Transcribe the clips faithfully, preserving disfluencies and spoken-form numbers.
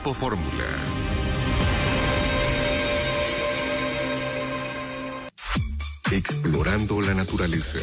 Grupo Fórmula. Explorando la naturaleza.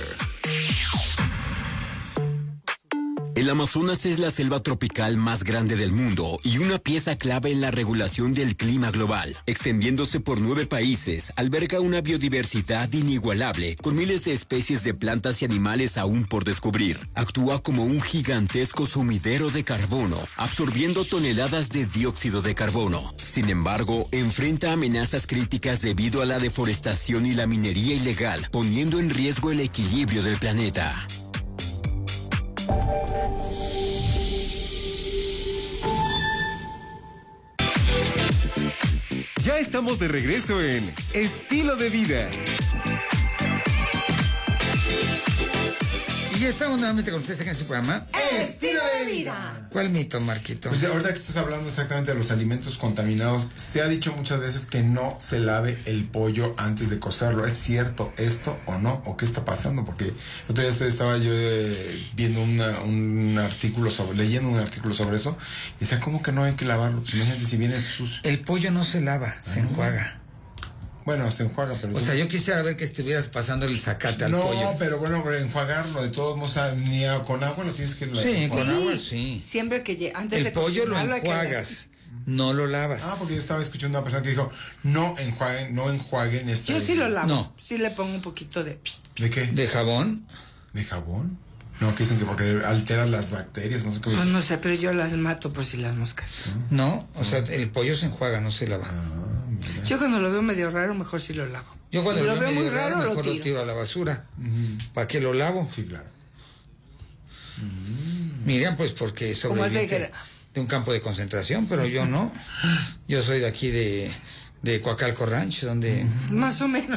El Amazonas es la selva tropical más grande del mundo y una pieza clave en la regulación del clima global. Extendiéndose por nueve países, alberga una biodiversidad inigualable, con miles de especies de plantas y animales aún por descubrir. Actúa como un gigantesco sumidero de carbono, absorbiendo toneladas de dióxido de carbono. Sin embargo, enfrenta amenazas críticas debido a la deforestación y la minería ilegal, poniendo en riesgo el equilibrio del planeta. Ya estamos de regreso en Estilo de Vida. Y ya estamos nuevamente con ustedes en su programa Estilo de Vida. ¿Cuál mito, Marquito? Pues ahorita que estás hablando exactamente de los alimentos contaminados, se ha dicho muchas veces que no se lave el pollo antes de cocerlo. ¿Es cierto esto o no? ¿O qué está pasando? Porque el otro día estaba yo eh, viendo una, un artículo sobre, leyendo un artículo sobre eso, y decía, ¿cómo que no hay que lavarlo? Pues imagínate si viene sucio. El pollo no se lava, se Ah, enjuaga. Bueno, se enjuaga, pero... O sea, yo quisiera ver que estuvieras pasando el zacate al no, pollo. No, pero bueno, enjuagarlo de todos modos, ni a, con agua lo tienes que... Sí, con Sí, agua, sí. Siempre que llegue, antes el de pollo lo cocinarlo hay que- enjuagas, no lo lavas. Ah, porque yo estaba escuchando a una persona que dijo, no enjuaguen, no enjuaguen este... Yo sí lo lavo. No. Sí le pongo un poquito de... ¿De qué? ¿De jabón? ¿De jabón? No, que dicen que porque alteras las bacterias, no sé qué. No, no sé, pero yo las mato por si las moscas. No, o sea, el pollo se enjuaga, no se lava. Ah, mira. Yo cuando lo veo medio raro, mejor sí lo lavo. Yo cuando Y lo lo veo veo muy medio raro, raro, lo mejor lo tiro. tiro a la basura. ¿Para qué lo lavo? Sí, claro. Miriam, pues porque es ¿Cómo hace sobreviviente que- de un campo de concentración, pero yo no. Yo soy de aquí de, de Coacalco Ranch, donde... Más o menos.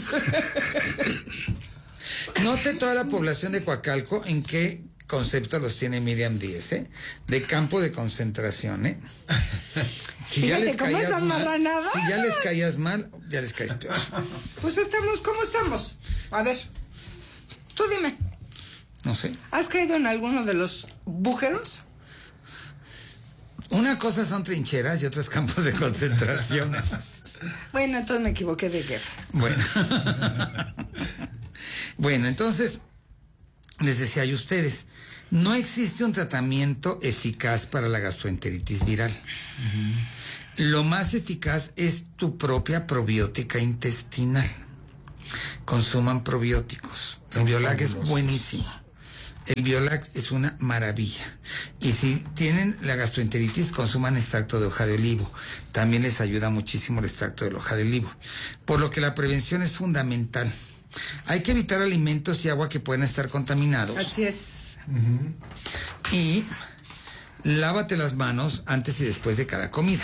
Note toda la población de Coacalco en qué concepto los tiene Miriam Díez, ¿eh? De campo de concentración, ¿eh? Si Fíjate cómo caías esa mal, marranada. si ya les caías mal, ya les caes peor. Pues estamos, ¿cómo estamos? A ver, tú dime, No sé. ¿has caído en alguno de los bújeros? Una cosa son trincheras y otras campos de concentraciones. Bueno, entonces me equivoqué de guerra. Bueno. Bueno, entonces, les decía yo a ustedes, no existe un tratamiento eficaz para la gastroenteritis viral. Uh-huh. Lo más eficaz es tu propia probiótica intestinal. Consuman probióticos. El Biolac es buenísimo. El Biolac es una maravilla. Y si tienen la gastroenteritis, consuman extracto de hoja de olivo. También les ayuda muchísimo el extracto de hoja de olivo. Por lo que la prevención es fundamental. Hay que evitar alimentos y agua que puedan estar contaminados. Así es. Uh-huh. Y lávate las manos antes y después de cada comida.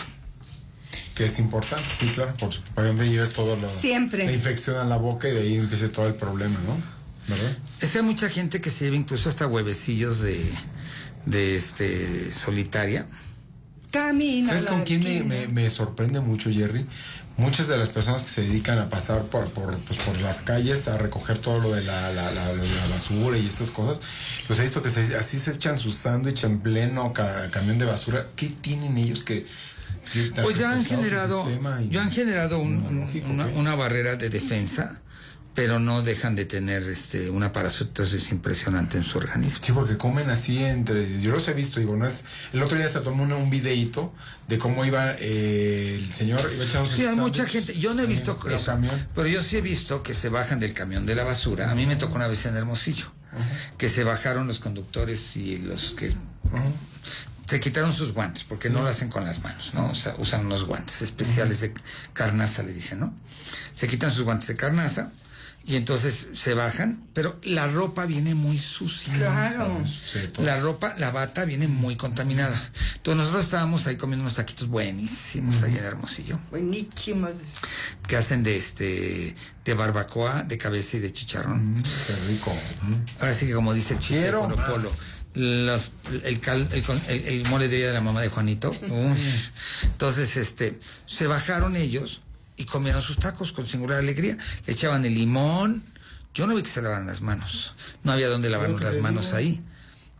Que es importante, sí, claro, por para donde lleves todo lo, Siempre. la infección a la boca y de ahí empieza todo el problema, ¿no? ¿Verdad? Es que hay mucha gente que se lleva incluso hasta huevecillos de, de este solitaria. Camina. ¿Sabes con quién me, me, me sorprende mucho, Jerry? Muchas de las personas que se dedican a pasar por, por, pues por las calles a recoger todo lo de la, la, la, la basura y estas cosas, los he visto que se, así se echan su sándwich en pleno ca, camión de basura. ¿Qué tienen ellos que...? que pues ya han generado, y, ya han generado un, un, una, una barrera de defensa, pero no dejan de tener este una parasitosis impresionante en su organismo. Sí, porque comen así entre... Yo los he visto, digo, no es... El otro día se tomó una, un videíto de cómo iba eh, el señor... Iba echando sí, hay mucha gente... Yo no he visto eso, camión. pero yo sí he visto que se bajan del camión de la basura. A mí me tocó una vez en Hermosillo, uh-huh. que se bajaron los conductores y los que... Uh-huh. Se quitaron sus guantes, porque no lo hacen con las manos, ¿no? O sea, usan unos guantes especiales de carnaza, le dicen, ¿no? Se quitan sus guantes de carnaza y entonces se bajan, pero la ropa viene muy sucia. Claro. La ropa, la bata viene muy contaminada. Entonces nosotros estábamos ahí comiendo unos taquitos buenísimos uh-huh. allá en Hermosillo. Buenísimos. Que hacen de este, de barbacoa, de cabeza y de chicharrón. Mm, qué rico. Mm. Ahora sí que como dice el chiste de Polo Polo, los, el, cal, el, el, el mole de olla de la mamá de Juanito. Uh, entonces, este, se bajaron ellos y comieron sus tacos con singular alegría. Le echaban el limón. Yo no vi que se lavaran las manos. No había donde lavar las manos ahí.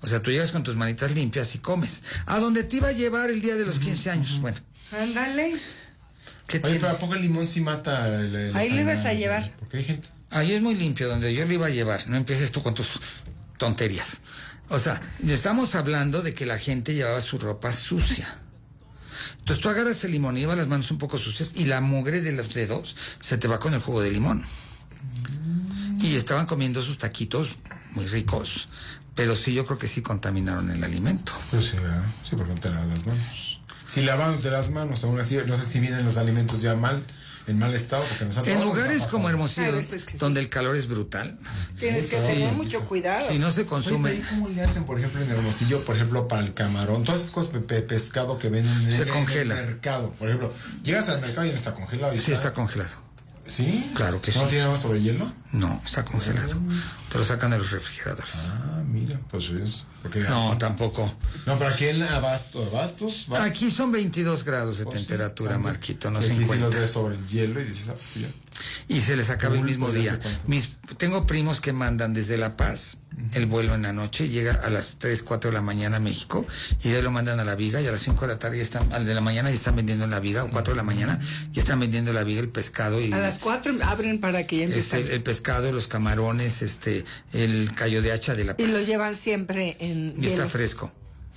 O sea, tú llegas con tus manitas limpias y comes. ¿A dónde te iba a llevar el día de los quince años? Bueno. Ándale. ¿Qué Oye, pero ¿a poco el limón sí mata? El, el Ahí le ibas a llevar. Porque hay gente. Ahí es muy limpio, donde yo le iba a llevar. No empieces tú con tus tonterías. O sea, estamos hablando de que la gente llevaba su ropa sucia. Entonces tú agarras el limón y llevas las manos un poco sucias y la mugre de los dedos se te va con el jugo de limón. Mm. Y estaban comiendo sus taquitos muy ricos, pero sí, yo creo que sí contaminaron el alimento. Pues sí, ¿verdad? Sí, porque no te lavas las manos. Si lavándote las manos, aún así, no sé si vienen los alimentos ya mal, en mal estado, porque nos han En lugares como Hermosillo, Ah, es que donde sí. el calor es brutal. Tienes que Sí. tener mucho cuidado. Si no se Oye, consume, pero ¿cómo le hacen, por ejemplo, en Hermosillo, por ejemplo, para el camarón? Todas esas cosas de pe pescado que venden en, Se en congela. el mercado. Por ejemplo, llegas al mercado y no está congelado. Y sí está congelado. ¿Sí? Claro que ¿No sí. tiene nada sobre hielo? No, está congelado. Te lo sacan de los refrigeradores. Ah, mira, pues es. Porque No, aquí- tampoco. No, pero aquí en Abasto, Abastos. vas- Aquí son veintidós grados de Oh, sí. temperatura, Ah, Marquito, no y aquí sí cincuenta. los ves sobre el hielo y dices, ah, pues ya. Y se les acaba el Uy, mismo pues, día. ¿hace cuánto? Mis, tengo primos que mandan desde La Paz el vuelo en la noche, llega a las tres, cuatro de la mañana a México, y de ahí lo mandan a La Viga, y a las cinco de la tarde ya están, al de la mañana ya están vendiendo en La Viga, o cuatro de la mañana ya están vendiendo en La Viga el pescado y A las cuatro abren para que ya empiece. este, el pescado, los camarones, este, el callo de hacha de La Paz. Y lo llevan siempre en Y está hielo. fresco.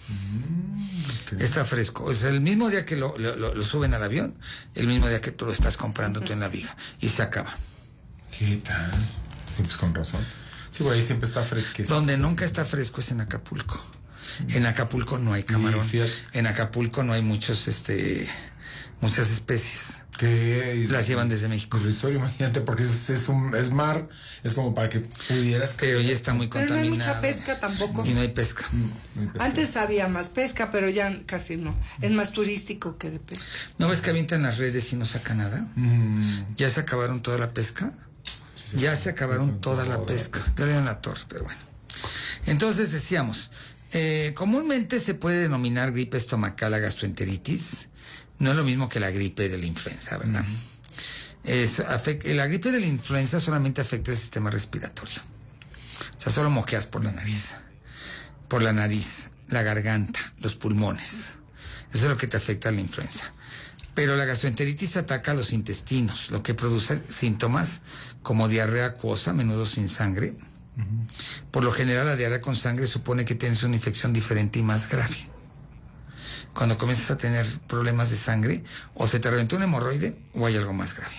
Está fresco. O sea, el mismo día que lo, lo, lo- lo suben al avión, el mismo día que tú lo estás comprando tú en La Viga. Y se acaba. ¿Qué tal? Sí, pues con razón. Sí, por ahí siempre está fresquecito. Donde nunca está fresco es en Acapulco. En Acapulco no hay camarón. Y fíjate. En Acapulco no hay muchos, este, muchas especies. Que Las llevan desde México. Irrisorio, imagínate, porque es, es un es mar, es como para que pudieras. Pero ya está muy Pero no contaminado. hay mucha pesca tampoco. Y no hay pesca. No hay pescado. Antes había más pesca, pero ya casi no. Es más turístico que de pesca. ¿No ves que avientan las redes y no saca nada? Mm, ¿Ya se acabaron toda la pesca? Ya se acabaron toda la pesca. Yo le doy en la torre, pero bueno. Entonces decíamos, eh, comúnmente se puede denominar gripe estomacal a gastroenteritis. No es lo mismo que la gripe de la influenza, ¿verdad? Es, afect- la gripe de la influenza solamente afecta el sistema respiratorio. O sea, solo moqueas por la nariz. Por la nariz, la garganta, los pulmones. Eso es lo que te afecta a la influenza. Pero la gastroenteritis ataca a los intestinos, lo que produce síntomas como diarrea acuosa, a menudo sin sangre. Por lo general, la diarrea con sangre supone que tienes una infección diferente y más grave. Cuando comienzas a tener problemas de sangre, o se te reventó un hemorroide o hay algo más grave.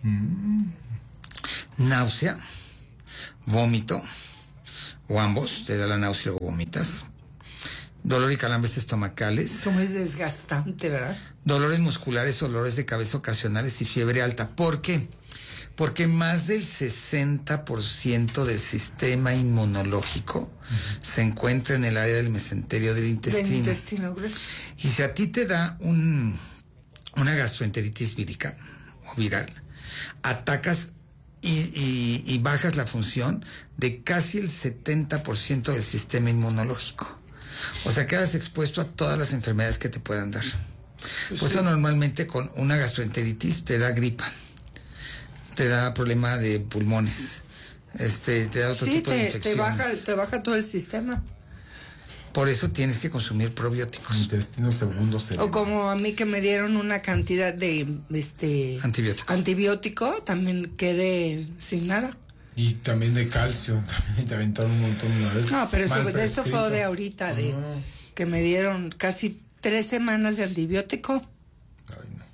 Náusea, vómito, o ambos, te da la náusea o vomitas. Dolor y calambres estomacales. Como es desgastante, ¿verdad? Dolores musculares, dolores de cabeza ocasionales y fiebre alta. ¿Por qué? Porque más del sesenta por ciento del sistema inmunológico uh-huh. se encuentra en el área del mesenterio del intestino. Del intestino grueso. Y si a ti te da un, una gastroenteritis vírica o viral, atacas y, y, y bajas la función de casi el setenta por ciento del sistema inmunológico. O sea, quedas expuesto a todas las enfermedades que te puedan dar. Pues Por eso sí. Normalmente con una gastroenteritis te da gripa, te da problema de pulmones, este, te da otro sí, tipo te, de infecciones. te baja, te baja todo el sistema. Por eso tienes que consumir probióticos. Intestino segundo cerebro. O como a mí que me dieron una cantidad de este antibiótico. Antibiótico, también quedé sin nada. Y también de calcio, también te aventaron un montón una vez. No, pero eso, de eso fue de ahorita, de ah. que me dieron casi tres semanas de antibiótico. Ay, no.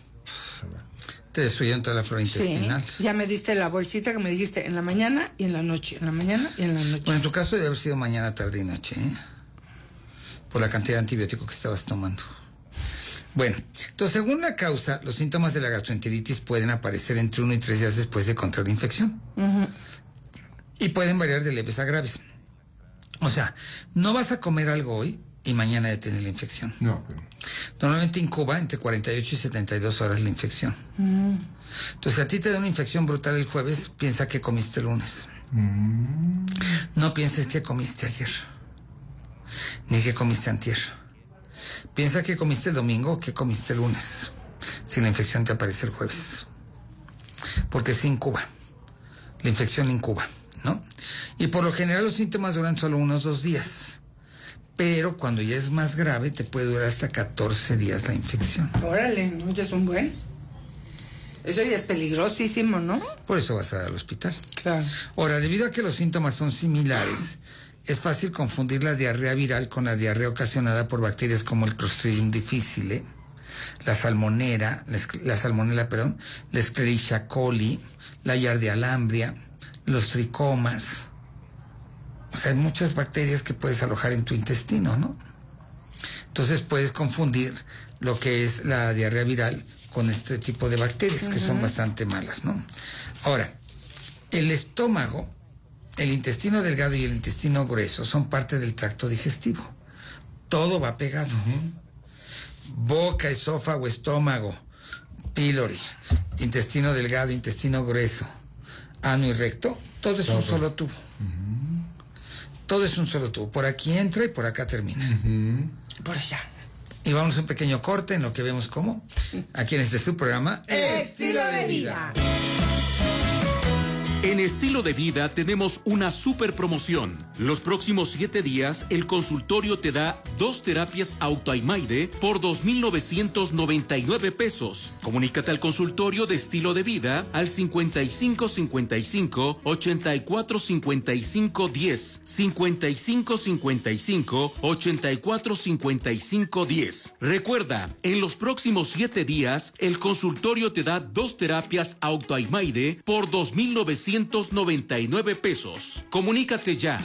Te destruyeron toda la flora intestinal. Sí, ya me diste la bolsita que me dijiste en la mañana y en la noche, en la mañana y en la noche. Bueno, en tu caso debe haber sido mañana, tarde y noche, ¿eh? Por la cantidad de antibiótico que estabas tomando. Bueno, entonces, según la causa, los síntomas de la gastroenteritis pueden aparecer entre uno y tres días después de contraer la infección. Uh-huh. Y pueden variar de leves a graves. O sea, no vas a comer algo hoy y mañana ya tienes la infección. No. Pero... Normalmente incuba entre cuarenta y ocho y setenta y dos horas la infección. Uh-huh. Entonces, si a ti te da una infección brutal el jueves, piensa que comiste el lunes. Uh-huh. No pienses que comiste ayer, ni que comiste antier. Piensa que comiste el domingo o que comiste el lunes, si la infección te aparece el jueves. Porque se incuba. La infección incuba, ¿no? Y por lo general los síntomas duran solo unos dos días. pero cuando ya es más grave te puede durar hasta catorce días la infección. Órale, ¿no? Ya es un buen. Eso ya es peligrosísimo, ¿no? Por eso vas a dar al hospital. Claro. Ahora, debido a que los síntomas son similares, es fácil confundir la diarrea viral con la diarrea ocasionada por bacterias como el Clostridium difficile, la salmonera, la, la salmonela, perdón, la Escherichia coli, la Giardia lamblia, los tricomas. O sea, hay muchas bacterias que puedes alojar en tu intestino, ¿no? Entonces puedes confundir lo que es la diarrea viral con este tipo de bacterias, uh-huh, que son bastante malas, ¿no? Ahora, el estómago, el intestino delgado y el intestino grueso son parte del tracto digestivo. Todo va pegado. Uh-huh. Boca, esófago, estómago, pílori, intestino delgado, intestino grueso, ano y recto, todo es todo. un solo tubo. Uh-huh. Todo es un solo tubo. Por aquí entra y por acá termina. Uh-huh. Por allá. Y vamos a un pequeño corte en lo que vemos cómo, aquí en este su programa, Estilo de Vida. En Estilo de Vida tenemos una super promoción. Los próximos siete días, el consultorio te da dos terapias Autoimaide por dos mil novecientos noventa y nueve pesos. Comunícate al consultorio de Estilo de Vida al cincuenta y cinco cincuenta y cinco ochenta y cuatro cincuenta y cinco diez, cincuenta y cinco cincuenta y cinco ochenta y cuatro cincuenta y cinco diez. Recuerda, en los próximos siete días, el consultorio te da dos terapias Autoimaide por dos mil novecientos noventa y nueve pesos. Comunícate ya.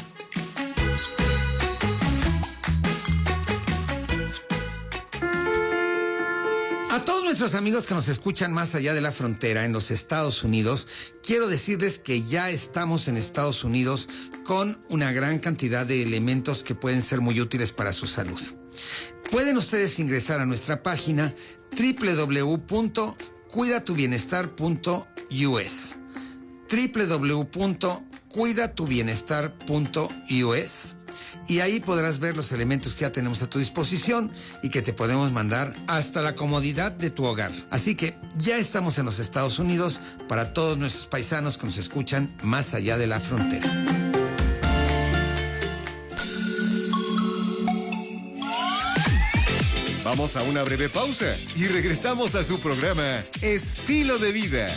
A todos nuestros amigos que nos escuchan más allá de la frontera en los Estados Unidos, quiero decirles que ya estamos en Estados Unidos con una gran cantidad de elementos que pueden ser muy útiles para su salud. Pueden ustedes ingresar a nuestra página doble u doble u doble u punto cuida tu bienestar punto u s. doble u doble u doble u punto cuida tu bienestar punto u s, y ahí podrás ver los elementos que ya tenemos a tu disposición y que te podemos mandar hasta la comodidad de tu hogar. Así que ya estamos en los Estados Unidos para todos nuestros paisanos que nos escuchan más allá de la frontera. Vamos a una breve pausa y regresamos a su programa Estilo de Vida.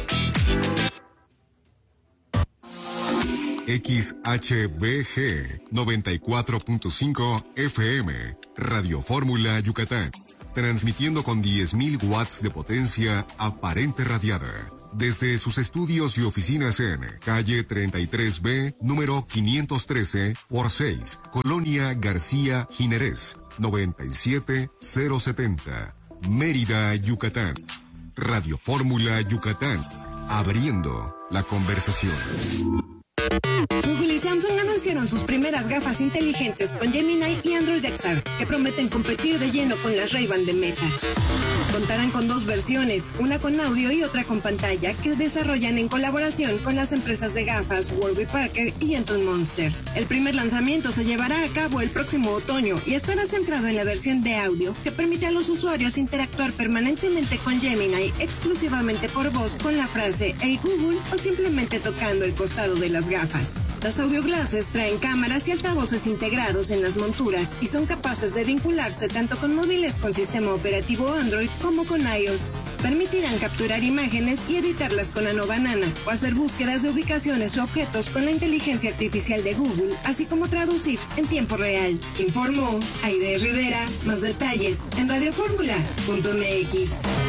X H B G noventa y cuatro punto cinco F M, Radio Fórmula Yucatán, transmitiendo con diez mil watts de potencia aparente radiada, desde sus estudios y oficinas en calle treinta y tres B, número quinientos trece por seis, Colonia García Jiménez, noventa y siete mil setenta, Mérida, Yucatán. Radio Fórmula Yucatán, abriendo la conversación. Google y Samsung anunciaron sus primeras gafas inteligentes con Gemini y Android X R, que prometen competir de lleno con las Ray-Ban de Meta. Contarán con dos versiones, una con audio y otra con pantalla, que desarrollan en colaboración con las empresas de gafas Warby Parker y Gentle Monster. El primer lanzamiento se llevará a cabo el próximo otoño y estará centrado en la versión de audio, que permite a los usuarios interactuar permanentemente con Gemini exclusivamente por voz con la frase "Hey Google" o simplemente tocando el costado de las gafas. Las audio glasses traen cámaras y altavoces integrados en las monturas y son capaces de vincularse tanto con móviles con sistema operativo Android como con iOS. Permitirán capturar imágenes y editarlas con Nano Banana o hacer búsquedas de ubicaciones o objetos con la inteligencia artificial de Google, así como traducir en tiempo real. Informó Aide Rivera. Más detalles en radio fórmula punto m x.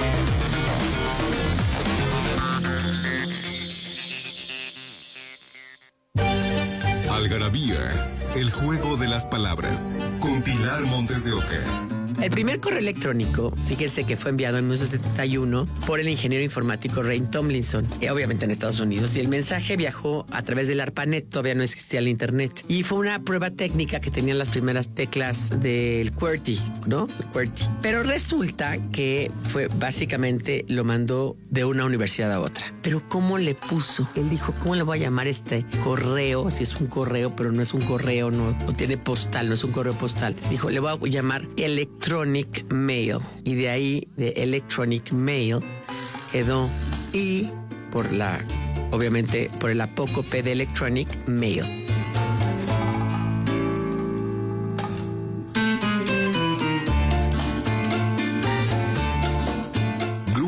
Algarabía, el juego de las palabras, con Pilar Montes de Oca. El primer correo electrónico, fíjense que fue enviado en mil novecientos setenta y uno por el ingeniero informático Ray Tomlinson, eh, obviamente en Estados Unidos, y el mensaje viajó a través del ARPANET, todavía no existía el internet, y fue una prueba técnica que tenían las primeras teclas del QWERTY, ¿no? El QWERTY. Pero resulta que fue básicamente lo mandó de una universidad a otra. Pero ¿cómo le puso? Él dijo, ¿cómo le voy a llamar este correo? Si es un correo, pero no es un correo, no, no tiene postal, no es un correo postal. Dijo, le voy a llamar electrónico. Electronic Mail, y de ahí de Electronic Mail quedó I por la, obviamente por el apócope de Electronic Mail.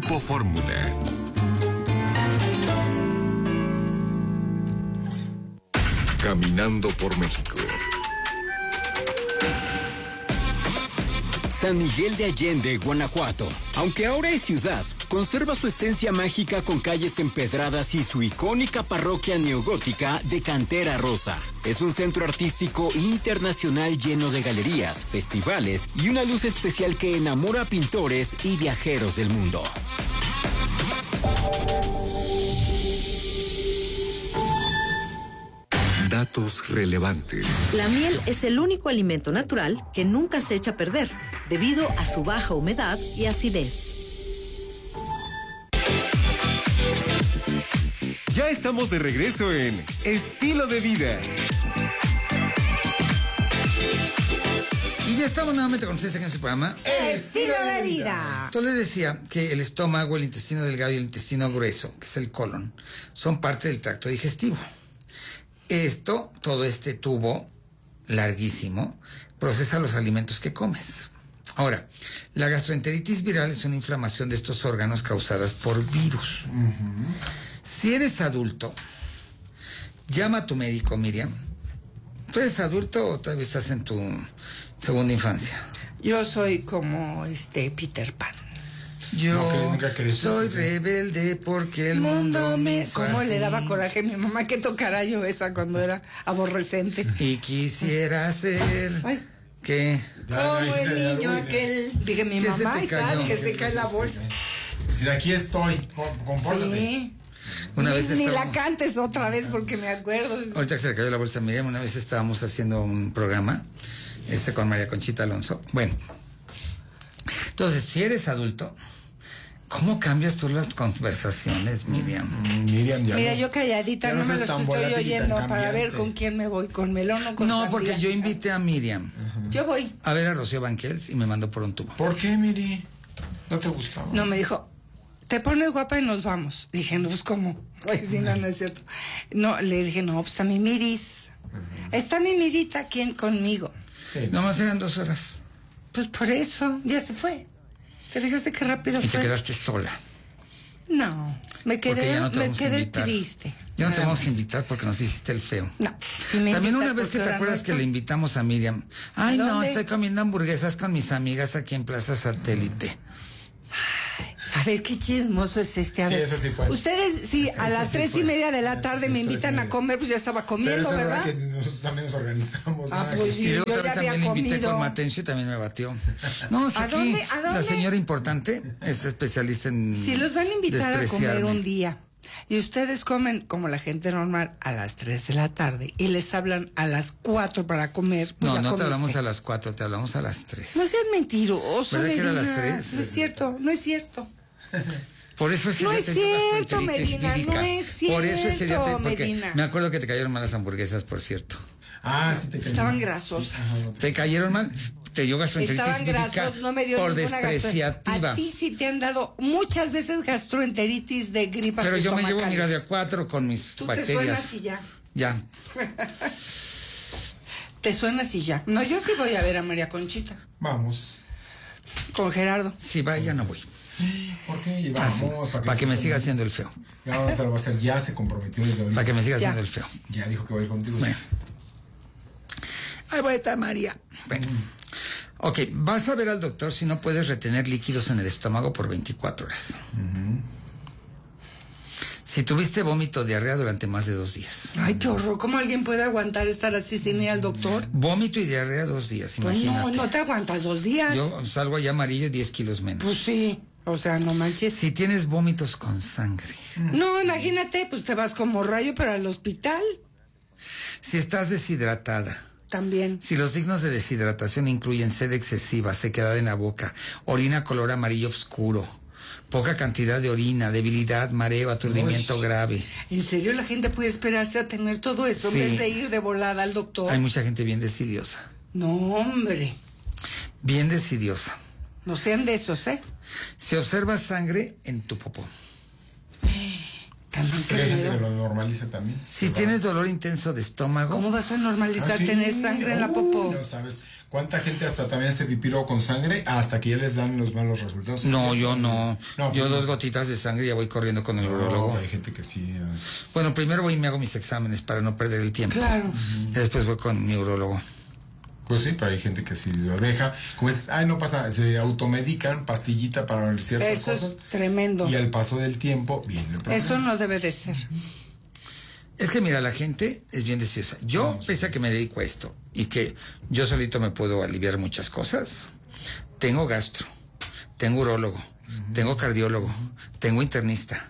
Grupo Fórmula. Caminando por México. San Miguel de Allende, Guanajuato. Aunque ahora es ciudad, conserva su esencia mágica con calles empedradas y su icónica parroquia neogótica de cantera rosa. Es un centro artístico internacional lleno de galerías, festivales y una luz especial que enamora a pintores y viajeros del mundo. Datos relevantes. La miel es el único alimento natural que nunca se echa a perder, debido a su baja humedad y acidez. Ya estamos de regreso en Estilo de Vida. Y ya estamos nuevamente con ustedes aquí en su programa Estilo de Vida. Entonces les decía que el estómago, el intestino delgado y el intestino grueso, que es el colon, son parte del tracto digestivo. Esto, todo este tubo larguísimo, procesa los alimentos que comes. Ahora, la gastroenteritis viral es una inflamación de estos órganos causadas por virus. Uh-huh. Si eres adulto, llama a tu médico, Miriam. ¿Tú eres adulto o todavía estás en tu segunda infancia? Yo soy como este Peter Pan. Yo no, nunca soy rebelde porque el mundo, mundo me... ¿Cómo le daba coraje a mi mamá que tocara yo esa cuando era aborrecente? Y quisiera ser... Ay. ¿Qué? Como el niño aquel... Dije, mi mamá, ¿sabes? Que se cae la bolsa. Si aquí estoy, compórtate. Sí. Una ni, vez ni estábamos... la cantes otra vez porque me acuerdo. Ahorita que se le cayó la bolsa a Miriam, una vez estábamos haciendo un programa este con María Conchita Alonso. Bueno, entonces, si eres adulto... ¿Cómo cambias tú las conversaciones, Miriam? Mm, Miriam, ya Mira, no, yo calladita, no, no me lo estoy oyendo para ver con quién me voy, con melón o con No, sandía. porque yo invité a Miriam. Uh-huh. Yo voy. A ver a Rocío Banquels y me mandó por un tubo. ¿Por qué, Miri? ¿No te gustaba? No, me dijo, te pones guapa y nos vamos. Dije, no, pues, ¿cómo? Oye, sí, no, no es cierto. No, le dije, no, pues está mi Miris. Uh-huh. Está mi Mirita aquí conmigo. Sí. Nomás eran dos horas. Pues por eso, ya se fue. ¿Te fijaste qué rápido y fue? Y te quedaste sola. No, me quedé, no me quedé triste. Ya no te vamos a invitar porque nos hiciste el feo. No, si me También una vez que te acuerdas no que le invitamos a Miriam. Ay, no, estoy comiendo hamburguesas con mis amigas aquí en Plaza Satélite. Ay, a ver, qué chismoso es este. A sí, ver. eso sí fue. Ustedes, si a las sí tres fue. y media de la tarde sí, me invitan a comer, pues ya estaba comiendo, Pero ¿verdad? Que nosotros también nos organizamos. Ah, pues sí, y luego yo ya también había le invité comido. con Matencio y también me batió. No, si ¿A aquí dónde? ¿A dónde? La señora importante es especialista en Si los van a invitar a comer un día y ustedes comen como la gente normal a las tres de la tarde y les hablan a las cuatro para comer. Pues no, no comiste. te hablamos a las cuatro, te hablamos a las tres. No seas mentiroso. ¿Verdad que era a las Medina? tres? No es cierto, no es cierto. Por eso ese no día es te cierto, Medina, no es cierto. Por eso ese día te, porque Medina. Me acuerdo que te cayeron mal las hamburguesas, por cierto. Ah, sí te cayeron. Estaban grasosas. ¿Te cayeron mal? Te dio gastroenteritis Estaban grasos, no me dio por ninguna despreciativa. A ti sí te han dado muchas veces gastroenteritis de gripas. Pero yo me llevo, mira, de a cuatro con mis Tú bacterias. Te suenas y ya. Ya. Te suenas y ya. No, yo sí voy a ver a María Conchita. Vamos. Con Gerardo. Sí, va, ya no voy. ¿Por qué? Vamos, ah, sí. Para que, para que me siga haciendo el feo. Ya no te lo va a hacer, ya se comprometió desde ahorita. Para que me siga ya. haciendo el feo. Ya dijo que va a ir contigo. Bueno. Ahí va a estar María. Bueno. Mm. Ok, vas a ver al doctor si no puedes retener líquidos en el estómago por veinticuatro horas. Uh-huh. Si tuviste vómito o diarrea durante más de dos días. Ay, qué horror. ¿Cómo alguien puede aguantar estar así sin ir al doctor? Vómito y diarrea dos días, pues imagínate. No, no te aguantas dos días. Yo salgo allá amarillo diez kilos menos. Pues sí. O sea, no manches. Si tienes vómitos con sangre. No, imagínate, pues te vas como rayo para el hospital. Si estás deshidratada. También. Si los signos de deshidratación incluyen sed excesiva, sequedad en la boca, orina color amarillo oscuro, poca cantidad de orina, debilidad, mareo, aturdimiento Uy. grave. ¿En serio la gente puede esperarse a tener todo eso sí. en vez de ir de volada al doctor? Hay mucha gente bien decidiosa. No, hombre. Bien decidiosa. No sean de esos, ¿eh? Si observas sangre en tu popó. También Hay gente que lo normaliza también. Si tienes dolor intenso de estómago. ¿Cómo vas a normalizar ¿Ah, sí? tener sangre en la popó? No sabes cuánta gente hasta también hace pipí luego con sangre hasta que ya les dan los malos resultados. No, yo no. No, yo pues, dos gotitas de sangre y ya voy corriendo con el no, urólogo. hay gente que sí. Uh... Bueno, primero voy y me hago mis exámenes para no perder el tiempo. Claro. Uh-huh. Y después voy con mi urólogo. Pues sí, pero hay gente que sí lo deja. Como es, ay, no pasa, se automedican, pastillita para ciertas Eso cosas. Eso es tremendo. Y al paso del tiempo viene el problema. Eso no debe de ser. Es que mira, la gente es bien deseosa. Yo, no, pese a que me dedico a esto y que yo solito me puedo aliviar muchas cosas, tengo gastro, tengo urólogo, uh-huh. tengo cardiólogo, tengo internista.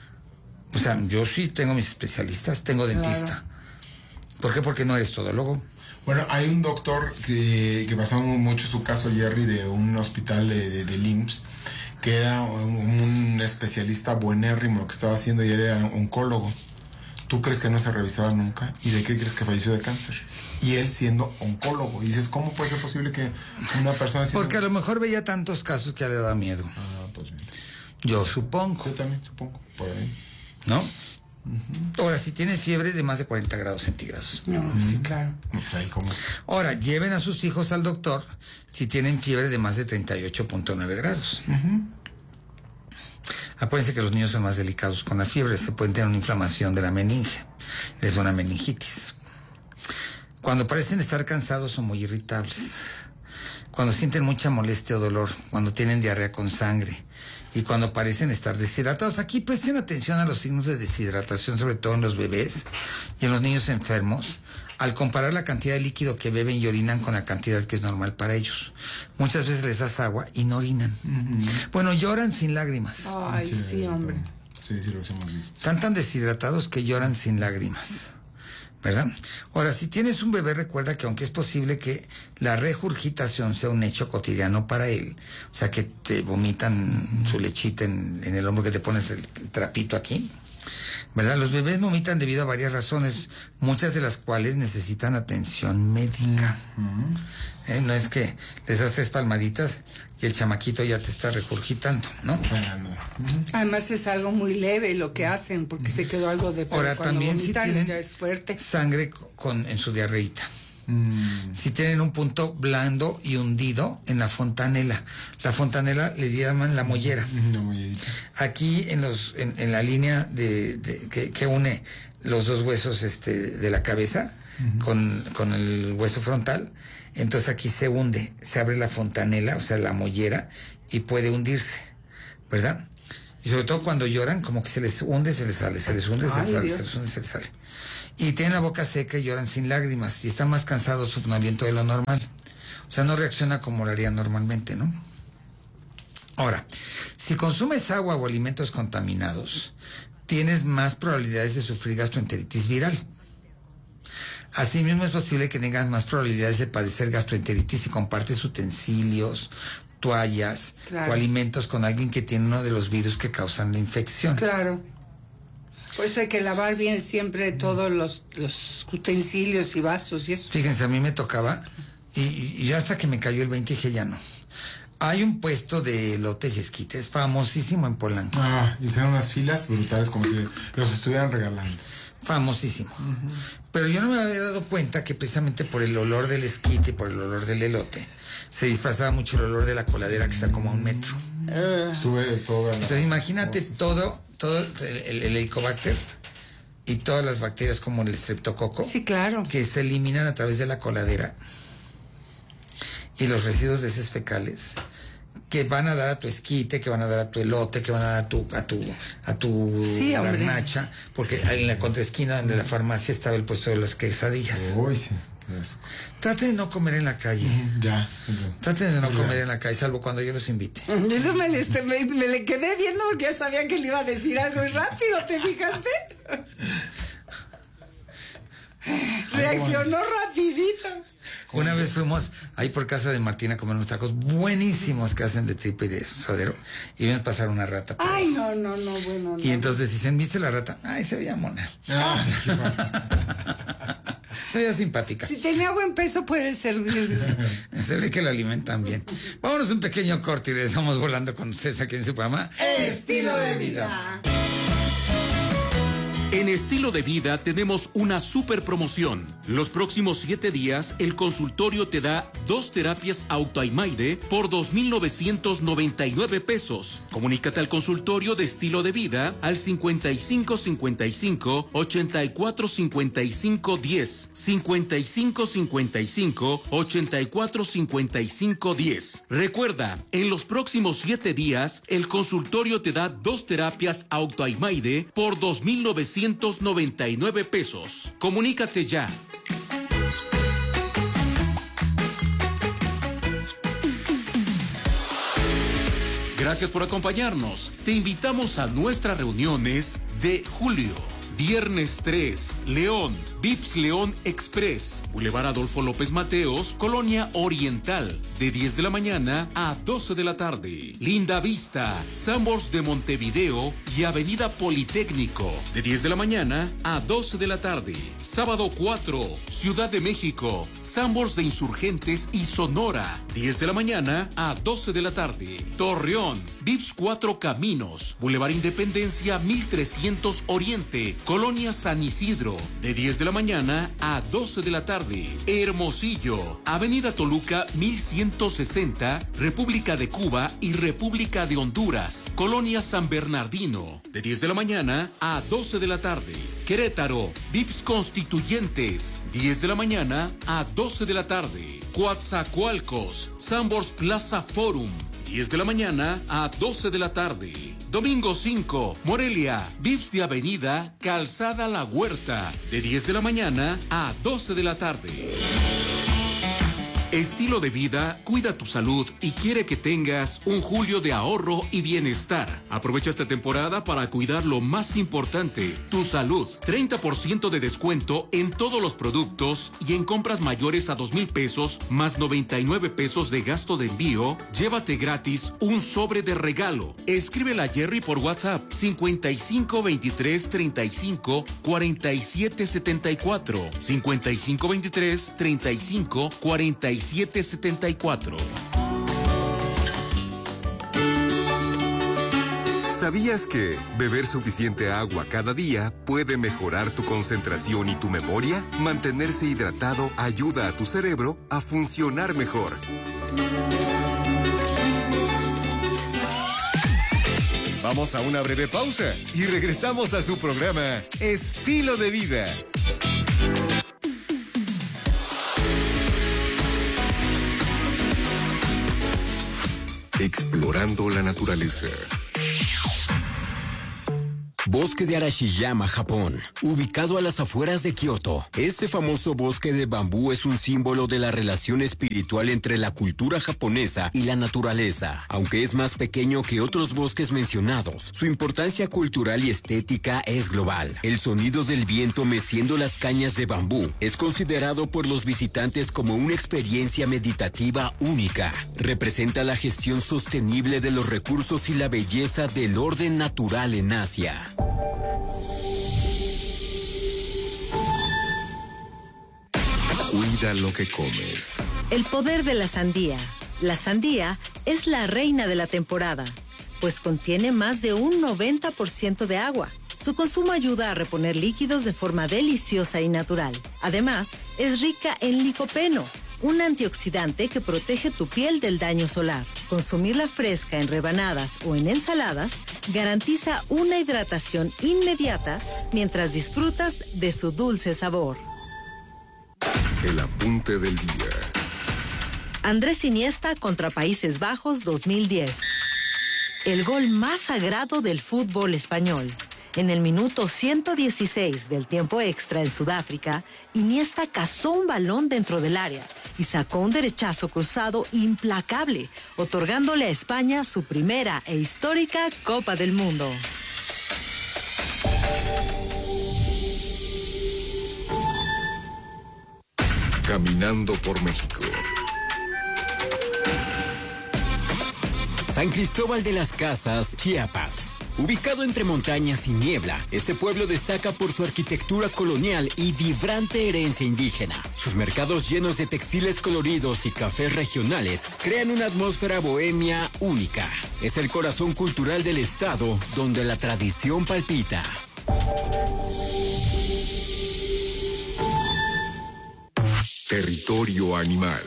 O sea, yo sí tengo mis especialistas, tengo dentista. Claro. ¿Por qué? Porque no eres todólogo. Bueno, hay un doctor que, que pasó mucho su caso, Jerry, de un hospital de, de, de I M S S, que era un, un especialista buenérrimo que estaba haciendo y era oncólogo. ¿Tú crees que no se revisaba nunca? ¿Y de qué crees que falleció de cáncer? Y él siendo oncólogo. Y dices, ¿cómo puede ser posible que una persona... Siendo... Porque a lo mejor veía tantos casos que le daba miedo. Ah, pues bien. Yo supongo. Yo también supongo, por ahí. ¿No? Uh-huh. Ahora, si tienes fiebre de más de cuarenta grados centígrados. No, uh-huh. sí, claro. Ahí, ¿cómo? Ahora, lleven a sus hijos al doctor si tienen fiebre de más de treinta y ocho punto nueve grados. Uh-huh. Acuérdense que los niños son más delicados con la fiebre, se pueden tener una inflamación de la meninge, es una meningitis. Cuando parecen estar cansados o muy irritables, cuando sienten mucha molestia o dolor, cuando tienen diarrea con sangre y cuando parecen estar deshidratados. Aquí presten atención a los signos de deshidratación, sobre todo en los bebés y en los niños enfermos, al comparar la cantidad de líquido que beben y orinan con la cantidad que es normal para ellos. Muchas veces les das agua y no orinan. Uh-huh. Bueno, lloran sin lágrimas. Ay, sí, sí hombre. Sí, sí, lo hemos visto. Están tan deshidratados que lloran sin lágrimas, ¿verdad? Ahora, si tienes un bebé, recuerda que aunque es posible que la regurgitación sea un hecho cotidiano para él, o sea, que te vomitan su lechita en, en el hombro, que te pones el, el trapito aquí, ¿verdad? Los bebés vomitan debido a varias razones, muchas de las cuales necesitan atención médica. Uh-huh. ¿Eh? No es que les das tres palmaditas y el chamaquito ya te está regurgitando, ¿no? Uh-huh. Además es algo muy leve lo que hacen, porque uh-huh. se quedó algo de... Ahora también si tienen ya es fuerte. Sangre con, en su diarreíta. Mm. Si tienen un punto blando y hundido en la fontanela. La fontanela le llaman la mollera. La mollerita. Aquí en los en, en la línea de, de que, que une los dos huesos este de la cabeza uh-huh. con, con el hueso frontal, entonces aquí se hunde, se abre la fontanela, o sea, la mollera, y puede hundirse, ¿verdad? Y sobre todo cuando lloran, como que se les hunde, se les sale, se les hunde, Ay, se les sale, Dios. se les hunde, se les sale. Y tienen la boca seca y lloran sin lágrimas y están más cansados, somnolientos de lo normal. O sea, no reacciona como lo haría normalmente, ¿no? Ahora, si consumes agua o alimentos contaminados, tienes más probabilidades de sufrir gastroenteritis viral. Asimismo, es posible que tengas más probabilidades de padecer gastroenteritis si compartes utensilios, toallas claro. o alimentos con alguien que tiene uno de los virus que causan la infección. Claro. Por eso hay que lavar bien siempre todos los, los utensilios y vasos y eso. Fíjense, a mí me tocaba, y, y yo hasta que me cayó el veinte dije ya no. Hay un puesto de elotes y esquites famosísimo en Polanco. Ah, hicieron unas filas brutales como si los estuvieran regalando. Famosísimo. Uh-huh. Pero yo no me había dado cuenta que precisamente por el olor del esquite y por el olor del elote se disfrazaba mucho el olor de la coladera que está como a un metro. Uh, Sube de todo. Entonces imagínate todo, todo el, el, el helicobacter y todas las bacterias como el streptococo. Sí, claro. Que se eliminan a través de la coladera. Y los residuos de heces fecales que van a dar a tu esquite, que van a dar a tu elote, que van a dar a tu a tu a tu sí, garnacha, porque en la contraesquina de la farmacia estaba el puesto de las quesadillas. Uy, sí. Traten de no comer en la calle. Ya. Traten de no ya. comer en la calle, salvo cuando yo los invite. Eso me, este, me, me le quedé viendo porque ya sabía que le iba a decir algo y rápido, ¿te fijaste? Reaccionó rapidito. Una vez fuimos ahí por casa de Martina a comer unos tacos buenísimos que hacen de tripa y de suadero y vimos pasar una rata. Ay, no, no, no, bueno, no. Y entonces dicen, ¿viste la rata? Ay, se veía mona. Ah, se veía simpática. Si tenía buen peso puede servir. Se ve que lo alimentan bien. Vámonos un pequeño corte y regresamos volando con ustedes aquí en su programa Estilo de Vida. En Estilo de Vida tenemos una super promoción. Los próximos siete días, el consultorio te da dos terapias AutoAimaide por dos mil novecientos noventa y nueve pesos. Comunícate al consultorio de Estilo de Vida al cincuenta y cinco cincuenta y cinco ochenta y cuatro cincuenta y cinco diez, cincuenta y cinco cincuenta y cinco ochenta y cuatro cincuenta y cinco diez. Recuerda, en los próximos siete días, el consultorio te da dos terapias AutoAimaide por dos mil novecientos noventa y nueve pesos. Comunícate ya. Gracias por acompañarnos. Te invitamos a nuestras reuniones de julio. Viernes tres, León, Vips León Express, Boulevard Adolfo López Mateos, Colonia Oriental, de diez de la mañana a doce de la tarde. Linda Vista, Sanborns de Montevideo y Avenida Politécnico, de diez de la mañana a doce de la tarde. Sábado cuatro, Ciudad de México, Sanborns de Insurgentes y Sonora, diez de la mañana a doce de la tarde. Torreón, Vips Cuatro Caminos, Boulevard Independencia mil trescientos Oriente, Colonia San Isidro, de diez de la mañana a doce de la tarde. Hermosillo, Avenida Toluca mil ciento sesenta, República de Cuba y República de Honduras, Colonia San Bernardino, de diez de la mañana a doce de la tarde. Querétaro, Vips Constituyentes, diez de la mañana a doce de la tarde. Coatzacoalcos, Sanborns Plaza Forum, diez de la mañana a doce de la tarde. Domingo cinco, Morelia, Vips de Avenida Calzada La Huerta, de diez de la mañana a doce de la tarde. Estilo de Vida cuida tu salud y quiere que tengas un julio de ahorro y bienestar. Aprovecha esta temporada para cuidar lo más importante, tu salud. treinta por ciento de descuento en todos los productos y en compras mayores a dos mil pesos más noventa y nueve pesos de gasto de envío, llévate gratis un sobre de regalo. Escríbele a Jerry por WhatsApp cincuenta y cinco veintitrés treinta y cinco cuarenta y siete setenta y cuatro, cincuenta y cinco veintitrés treinta y cinco cuarenta y siete setenta y cuatro. ¿Sabías que beber suficiente agua cada día puede mejorar tu concentración y tu memoria? Mantenerse hidratado ayuda a tu cerebro a funcionar mejor. Vamos a una breve pausa y regresamos a su programa Estilo de Vida. Explorando la naturaleza. Bosque de Arashiyama, Japón, ubicado a las afueras de Kioto. Este famoso bosque de bambú es un símbolo de la relación espiritual entre la cultura japonesa y la naturaleza. Aunque es más pequeño que otros bosques mencionados, su importancia cultural y estética es global. El sonido del viento meciendo las cañas de bambú es considerado por los visitantes como una experiencia meditativa única. Representa la gestión sostenible de los recursos y la belleza del orden natural en Asia. Cuida lo que comes. El poder de la sandía. La sandía es la reina de la temporada, pues contiene más de un noventa por ciento de agua. Su consumo ayuda a reponer líquidos de forma deliciosa y natural. Además, es rica en licopeno, un antioxidante que protege tu piel del daño solar. Consumirla fresca en rebanadas o en ensaladas garantiza una hidratación inmediata mientras disfrutas de su dulce sabor. El apunte del día. Andrés Iniesta contra Países Bajos dos mil diez. El gol más sagrado del fútbol español. En el minuto ciento dieciséis del tiempo extra en Sudáfrica, Iniesta cazó un balón dentro del área y sacó un derechazo cruzado implacable, otorgándole a España su primera e histórica Copa del Mundo. Caminando por México. San Cristóbal de las Casas, Chiapas. Ubicado entre montañas y niebla, este pueblo destaca por su arquitectura colonial y vibrante herencia indígena. Sus mercados llenos de textiles coloridos y cafés regionales crean una atmósfera bohemia única. Es el corazón cultural del estado donde la tradición palpita. Territorio Animal.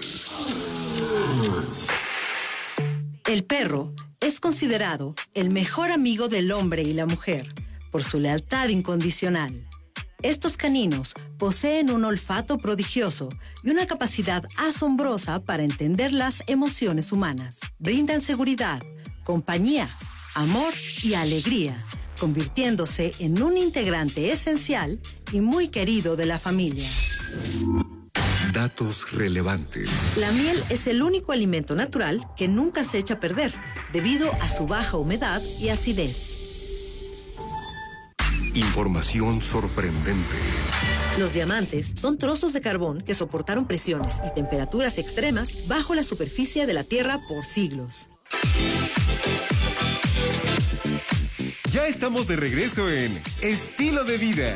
El perro es considerado el mejor amigo del hombre y la mujer por su lealtad incondicional. Estos caninos poseen un olfato prodigioso y una capacidad asombrosa para entender las emociones humanas. Brindan seguridad, compañía, amor y alegría, convirtiéndose en un integrante esencial y muy querido de la familia. Datos relevantes. La miel es el único alimento natural que nunca se echa a perder, debido a su baja humedad y acidez. Información sorprendente. Los diamantes son trozos de carbón que soportaron presiones y temperaturas extremas bajo la superficie de la Tierra por siglos. Ya estamos de regreso en Estilo de Vida.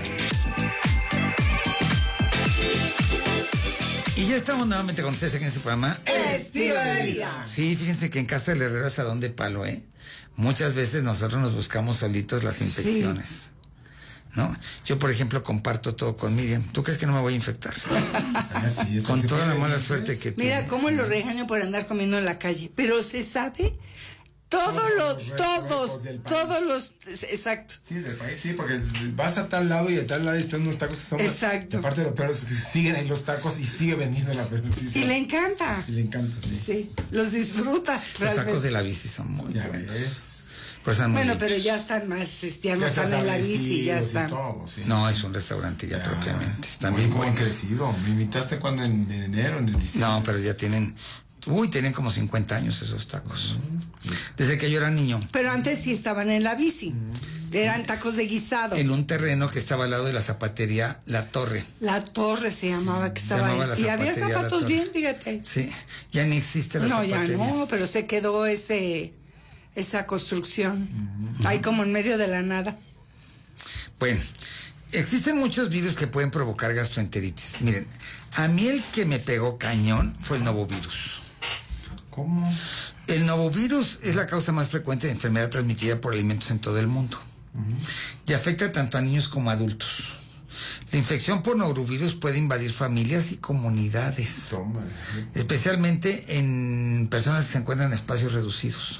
Y ya estamos nuevamente con ustedes aquí en ese programa Estilo de Vida. Sí, fíjense que en casa del herrero es a donde palo, ¿eh? Muchas veces nosotros nos buscamos solitos las infecciones. Sí. ¿No? Yo, por ejemplo, comparto todo con Miriam. ¿Tú crees que no me voy a infectar? Ah, sí, con toda la mala suerte que tiene. Mira cómo lo regaño por andar comiendo en la calle. Pero se sabe todos los, todos, todos los, exacto. Sí, del país, sí, porque vas a tal lado y a tal lado están unos tacos que son. Exacto. Aparte de lo peor es que siguen ahí los tacos y sigue vendiendo la sí, Y le encanta. Y le encanta, sí. Sí, los disfruta. Los realmente. tacos de la bici son muy ya buenos. Ves. Bueno, pero ya están más, ya no están en la bici, ya están. Todo, sí. No, es un restaurante ya, ya propiamente. Están muy, bien muy buenos. crecido. Me invitaste cuando en, en enero, en diciembre. No, pero ya tienen, uy, tienen como cincuenta años esos tacos. Uh-huh. Desde que yo era niño. Pero antes sí estaban en la bici. Uh-huh. Eran tacos de guisado. En un terreno que estaba al lado de la zapatería La Torre. La Torre se llamaba, que estaba ahí. Y había zapatos bien, fíjate. Sí, ya ni existe la no, zapatería. No, ya no, pero se quedó ese... esa construcción, uh-huh. ahí como en medio de la nada. Bueno, existen muchos virus que pueden provocar gastroenteritis. Miren, a mí el que me pegó cañón fue el novovirus. ¿Cómo? El novovirus es la causa más frecuente de enfermedad transmitida por alimentos en todo el mundo. Uh-huh. Y afecta tanto a niños como a adultos. La infección por norovirus puede invadir familias y comunidades. Toma. Especialmente en personas que se encuentran en espacios reducidos.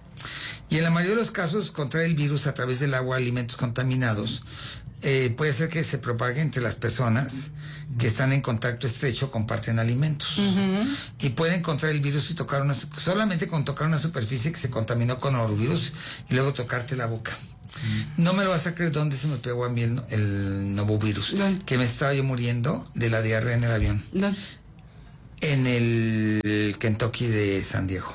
Y en la mayoría de los casos, contraer el virus a través del agua, alimentos contaminados, eh, puede ser que se propague entre las personas que están en contacto estrecho, comparten alimentos. Uh-huh. Y pueden contraer el virus y tocar una, solamente con tocar una superficie que se contaminó con norovirus y luego tocarte la boca. Uh-huh. No me lo vas a creer dónde se me pegó a mí el, el novovirus. ¿Dónde? Que me estaba yo muriendo de la diarrea en el avión. ¿Dónde? En el, el Kentucky de San Diego.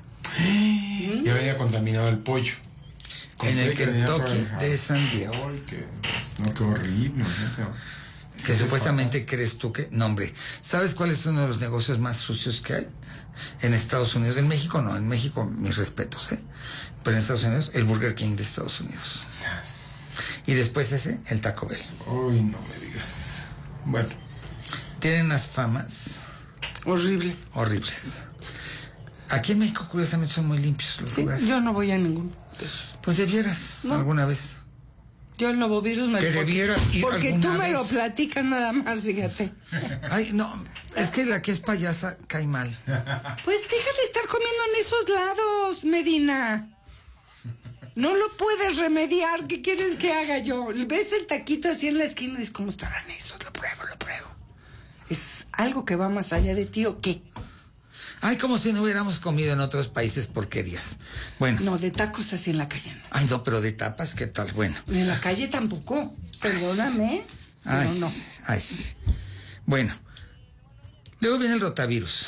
Ya venía contaminado el pollo. En el Kentucky de San Diego. Ay, qué, no, qué horrible. ¿no? Que supuestamente pasa? Crees tú que... No, hombre. ¿Sabes cuál es uno de los negocios más sucios que hay? En Estados Unidos. En México no. En México, mis respetos, ¿eh? Pero en Estados Unidos, el Burger King de Estados Unidos. Y después ese, el Taco Bell. Uy, no me digas. Bueno. Tienen unas famas... Horrible. Horribles. Aquí en México, curiosamente, son muy limpios los sí, lugares. Yo no voy a ninguno. Pues debieras, no. alguna vez. Yo el novovirus me lo... Que debieras ir Porque tú me vez. lo platicas nada más, fíjate. Ay, no, es que la que es payasa cae mal. Pues deja de estar comiendo en esos lados, Medina. No lo puedes remediar. ¿Qué quieres que haga yo? Ves el taquito así en la esquina y dices, ¿cómo estarán esos? Lo pruebo, lo pruebo. ¿Es algo que va más allá de ti o qué? Ay, como si no hubiéramos comido en otros países porquerías. Bueno. No, de tacos así en la calle. No. Ay, no, pero de tapas, ¿qué tal? Bueno. En la calle tampoco. Perdóname. Pero ay, no. Ay. Bueno. Luego viene el rotavirus.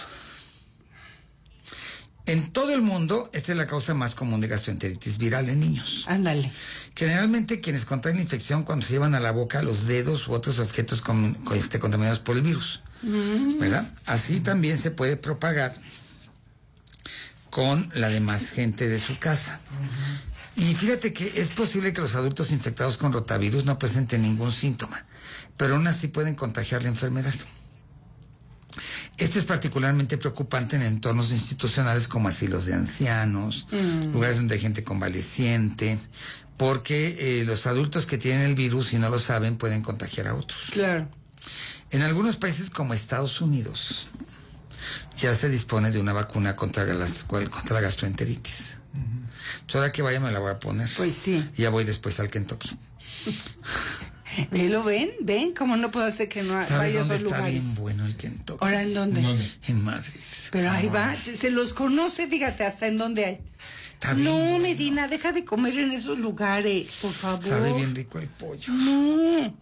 En todo el mundo, esta es la causa más común de gastroenteritis viral en niños. Ándale. Generalmente, quienes contraen la infección cuando se llevan a la boca los dedos u otros objetos con, con, este, contaminados por el virus. ¿Verdad? Así también se puede propagar con la demás gente de su casa. Uh-huh. Y fíjate que es posible que los adultos infectados con rotavirus no presenten ningún síntoma, pero aún así pueden contagiar la enfermedad. Esto es particularmente preocupante en entornos institucionales como asilos de ancianos, uh-huh. lugares donde hay gente convaleciente, porque eh, los adultos que tienen el virus y no lo saben pueden contagiar a otros. Claro. En algunos países como Estados Unidos ya se dispone de una vacuna contra la, contra la gastroenteritis. Uh-huh. Ahora que vaya me la voy a poner. Pues sí. Y ya voy después al Kentucky. ¿Lo ven? ¿Ven? ¿Cómo no puedo hacer que no vaya a esos lugares? Está bien bueno el Kentucky. ¿Ahora en dónde? ¿Dónde? En Madrid. Pero ahí va, se los conoce, fíjate, hasta en dónde hay. Está bien no, bueno. Medina, deja de comer en esos lugares, por favor. Sabe bien rico el pollo. No.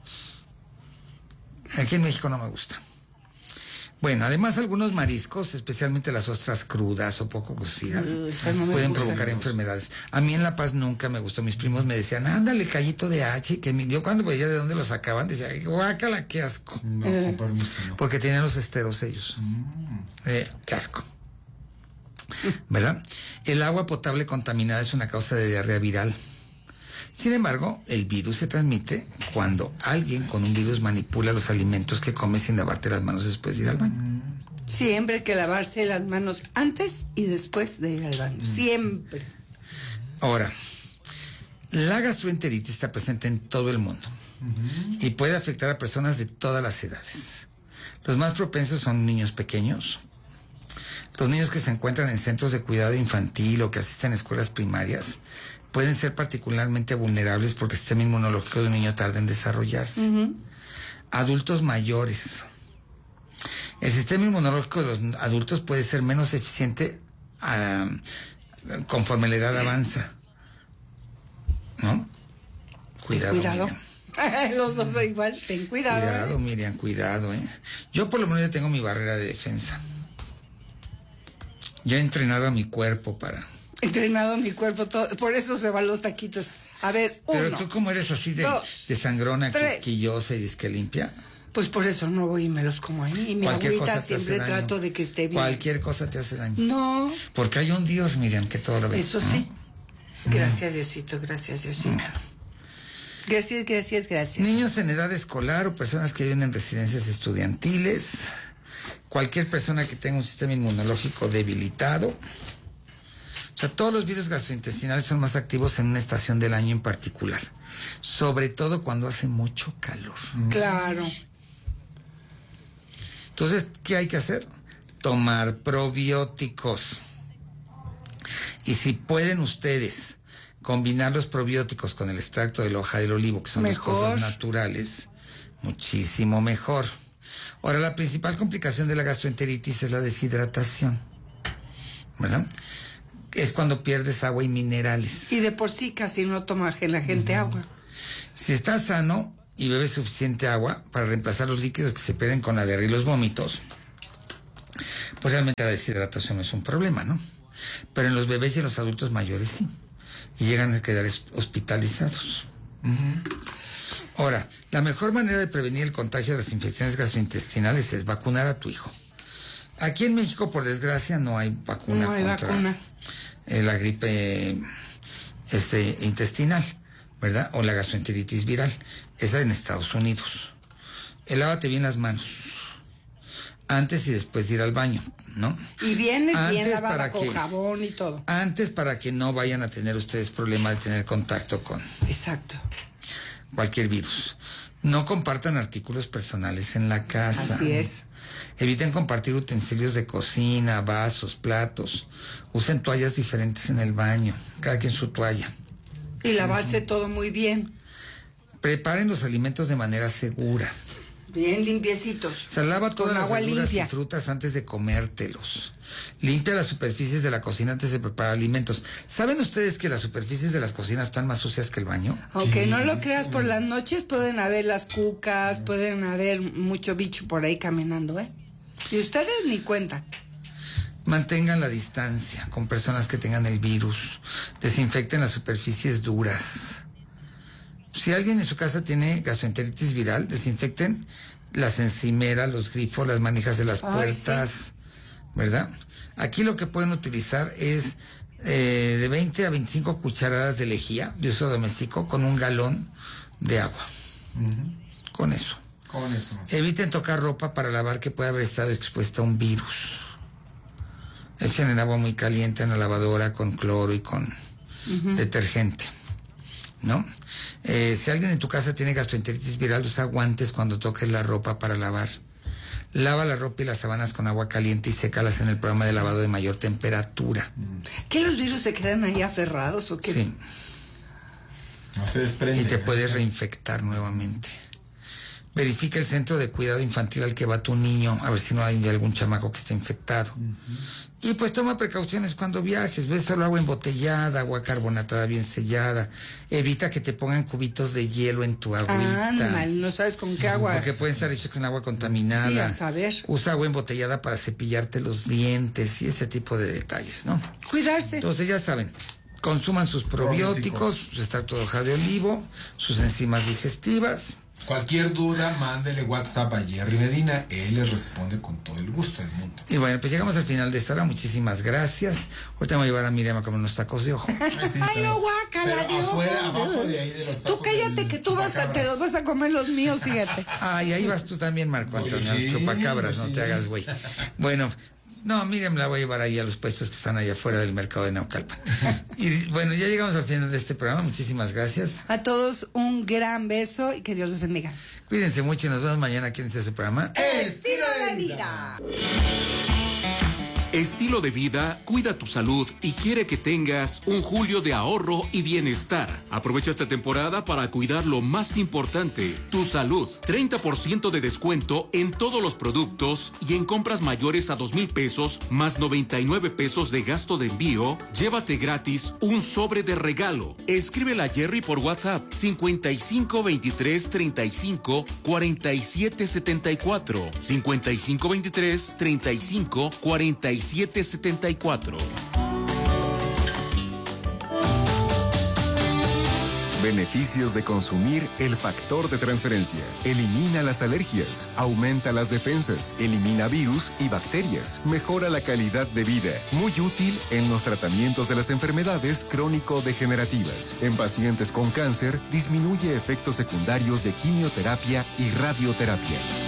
Aquí en México no me gusta. Bueno, además algunos mariscos, especialmente las ostras crudas o poco cocidas, uh, no pueden provocar enfermedades. A mí en La Paz nunca me gustó. Mis primos me decían, ándale, callito de H, que mi... yo cuando veía de dónde lo sacaban, decía, guácala, qué asco. No, eh. con permiso, no. Porque tenían los esteros ellos. Mm. Eh, qué asco. ¿Verdad? El agua potable contaminada es una causa de diarrea viral. Sin embargo, el virus se transmite cuando alguien con un virus manipula los alimentos que come sin lavarte las manos después de ir al baño. Siempre hay que lavarse las manos antes y después de ir al baño. Siempre. Ahora, la gastroenteritis está presente en todo el mundo uh-huh. y puede afectar a personas de todas las edades. Los más propensos son niños pequeños, los niños que se encuentran en centros de cuidado infantil o que asisten a escuelas primarias, pueden ser particularmente vulnerables porque el sistema inmunológico de un niño tarda en desarrollarse. Uh-huh. Adultos mayores. El sistema inmunológico de los adultos puede ser menos eficiente uh, conforme la edad avanza. ¿No? Cuidado. Cuidado. Los dos son igual. Ten cuidado. Cuidado, ¿eh? Miriam, cuidado. ¿eh? Yo por lo menos ya tengo mi barrera de defensa. Yo he entrenado a mi cuerpo para... Entrenado mi cuerpo, todo, por eso se van los taquitos. A ver, uno. Pero tú como eres así de, dos, de sangrona, tres. quisquillosa y disque limpia. Pues por eso no voy y me los como ahí. Y mi Cualquier agüita cosa te siempre hace daño. trato de que esté bien. Cualquier cosa te hace daño. No. Porque hay un Dios, Miriam, que todo lo ve. Eso sí. ¿No? Gracias, Diosito, gracias, Diosito. No. Gracias, gracias, gracias. Niños en edad escolar o personas que viven en residencias estudiantiles. Cualquier persona que tenga un sistema inmunológico debilitado. O sea, todos los virus gastrointestinales son más activos en una estación del año en particular. Sobre todo cuando hace mucho calor. Claro. Entonces, ¿qué hay que hacer? Tomar probióticos. Y si pueden ustedes combinar los probióticos con el extracto de la hoja del olivo, que son mejor. Dos cosas naturales, muchísimo mejor. Ahora, la principal complicación de la gastroenteritis es la deshidratación, ¿verdad? Es cuando pierdes agua y minerales. Y de por sí casi no toma la gente uh-huh. agua. Si estás sano y bebes suficiente agua para reemplazar los líquidos que se pierden con la diarrea y los vómitos, pues realmente la deshidratación no es un problema, ¿no? Pero en los bebés y en los adultos mayores sí. Y llegan a quedar hospitalizados. Uh-huh. Ahora, la mejor manera de prevenir el contagio de las infecciones gastrointestinales es vacunar a tu hijo. Aquí en México, por desgracia, no hay vacuna no hay contra vacuna. Eh, la gripe este, intestinal, ¿verdad? O la gastroenteritis viral. Esa en Estados Unidos. El lávate bien las manos. Antes y después de ir al baño, ¿no? Y vienes antes bien lavada para con que, jabón y todo. Antes para que no vayan a tener ustedes problemas de tener contacto con... Exacto. Cualquier virus. No compartan artículos personales en la casa. Así es. Eviten compartir utensilios de cocina, vasos, platos. Usen toallas diferentes en el baño, cada quien su toalla. Y lavarse todo muy bien. Preparen los alimentos de manera segura. Bien limpiecitos. Se lava todas las agua verduras limpia. y frutas antes de comértelos. Limpia las superficies de la cocina antes de preparar alimentos. ¿Saben ustedes que las superficies de las cocinas están más sucias que el baño? Aunque no lo creas, por las noches pueden haber las cucas, pueden haber mucho bicho por ahí caminando, ¿eh? Y ustedes ni cuentan. Mantengan la distancia con personas que tengan el virus. Desinfecten las superficies duras. Si alguien en su casa tiene gastroenteritis viral, desinfecten las encimeras, los grifos, las manijas de las puertas, sí. ¿Verdad? Aquí lo que pueden utilizar es eh, de veinte a veinticinco cucharadas de lejía de uso doméstico con un galón de agua. Uh-huh. Con eso. Con eso. Eviten tocar ropa para lavar que pueda haber estado expuesta a un virus. Echen el agua muy caliente en la lavadora con cloro y con uh-huh. detergente. ¿no? Eh, si alguien en tu casa tiene gastroenteritis viral, usa guantes cuando toques la ropa para lavar. Lava la ropa y las sábanas con agua caliente y sécalas en el programa de lavado de mayor temperatura. ¿Que los virus se quedan ahí aferrados o qué? Sí. No se desprende. Y te puedes reinfectar nuevamente. Verifica el centro de cuidado infantil al que va tu niño, a ver si no hay algún chamaco que esté infectado. Uh-huh. Y pues toma precauciones cuando viajes. Ves solo agua embotellada, agua carbonatada bien sellada. Evita que te pongan cubitos de hielo en tu agüita. Ah, mal, no sabes con qué agua. Porque pueden estar hechos con agua contaminada. Sí, a saber. Usa agua embotellada para cepillarte los dientes y ese tipo de detalles, ¿no? Cuidarse. Entonces ya saben, consuman sus probióticos, su extracto de hoja de olivo, sus enzimas digestivas. Cualquier duda, mándele WhatsApp a Jerry Medina. Él les responde con todo el gusto del mundo. Y bueno, pues llegamos al final de esta hora. Muchísimas gracias. Ahorita me voy a llevar a Miriam a comer unos tacos de ojo. Sí, ay, no, guácala, pero afuera, abajo de ahí de los tacos. Tú cállate que tú vas a, te los vas a comer los míos, fíjate. Ay, ahí vas tú también, Marco Antonio. Oye, chupacabras, sí. No te hagas, güey. Bueno, no, Miriam la voy a llevar ahí a los puestos que están allá afuera del mercado de Naucalpan. Y bueno, ya llegamos al final de este programa. Muchísimas gracias. A todos un gran beso y que Dios los bendiga. Cuídense mucho y nos vemos mañana aquí en este programa. Estilo de vida. Estilo de vida cuida tu salud y quiere que tengas un julio de ahorro y bienestar. Aprovecha esta temporada para cuidar lo más importante, tu salud. treinta por ciento de descuento en todos los productos y en compras mayores a dos mil pesos más noventa y nueve pesos de gasto de envío. Llévate gratis un sobre de regalo. Escríbela a Jerry por WhatsApp cincuenta y cinco veintitrés treinta y cinco cuarenta y siete setenta y cuatro. cincuenta y cinco veintitrés treinta y cinco cuarenta y siete setenta y cuatro. Beneficios de consumir el factor de transferencia. Elimina las alergias, aumenta las defensas, elimina virus y bacterias, mejora la calidad de vida. Muy útil en los tratamientos de las enfermedades crónico-degenerativas. En pacientes con cáncer, disminuye efectos secundarios de quimioterapia y radioterapia.